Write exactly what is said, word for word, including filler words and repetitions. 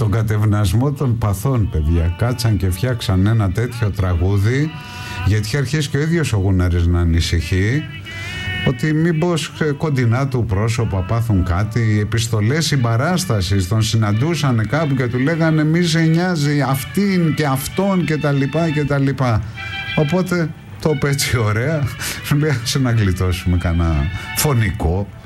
τον κατευνασμό των παθών, παιδιά. Κάτσαν και φτιάξαν ένα τέτοιο τραγούδι, γιατί είχε αρχίσει και ο ίδιος ο Γούναρης να ανησυχεί ότι μήπως κοντινά του πρόσωπα πάθουν κάτι. Οι επιστολές συμπαράστασης τον συναντούσαν κάπου και του λέγανε μη σε νοιάζει αυτήν και αυτόν και τα λοιπά και τα λοιπά. Οπότε το είπε έτσι ωραία, λέει, σε να γλιτώσουμε κανένα φωνικό.